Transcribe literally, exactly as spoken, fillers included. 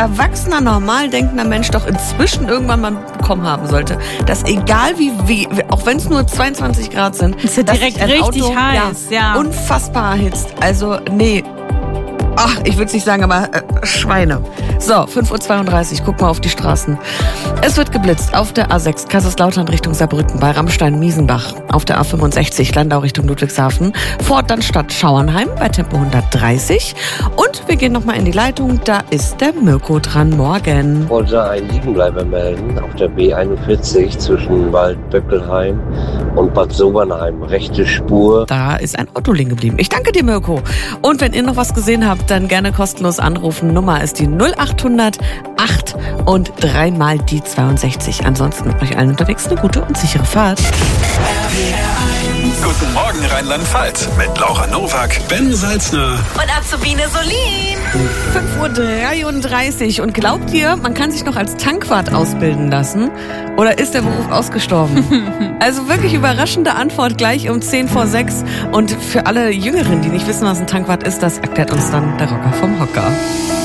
erwachsener, normal denkender Mensch doch inzwischen irgendwann mal bekommen haben sollte, dass egal wie, wie auch wenn es nur zweiundzwanzig Grad sind, ist ja direkt dass sich ein richtig Auto, heiß. Ja, ja, unfassbar erhitzt. Also, nee. Ach, ich würde es nicht sagen, aber äh, Schweine. So, fünf Uhr zweiunddreißig, guck mal auf die Straßen. Es wird geblitzt auf der A sechs, Kaiserslautern Richtung Saarbrücken, bei Rammstein-Miesenbach. Auf der A fünfundsechzig, Landau Richtung Ludwigshafen. Vor dann Stadt Schauernheim bei Tempo hundertdreißig. Und wir gehen nochmal in die Leitung, da ist der Mirko dran. Morgen. Ich wollte einen Liegenbleiber melden auf der B einundvierzig zwischen Waldböckelheim und Bad Sobernheim. Rechte Spur. Da ist ein Auto liegen geblieben. Ich danke dir, Mirko. Und wenn ihr noch was gesehen habt, dann gerne kostenlos anrufen. Nummer ist die null achthundert acht und dreimal die zweiundsechzig. Ansonsten euch allen unterwegs eine gute und sichere Fahrt. Guten Morgen Rheinland-Pfalz mit Laura Nowak, Ben Salzner und Azubine Solin. fünf Uhr dreiunddreißig. Und glaubt ihr, man kann sich noch als Tankwart ausbilden lassen? Oder ist der Beruf ausgestorben? Also wirklich überraschende Antwort gleich um zehn vor sechs. Und für alle Jüngeren, die nicht wissen, was ein Tankwart ist, das erklärt uns dann der Rocker vom Hocker.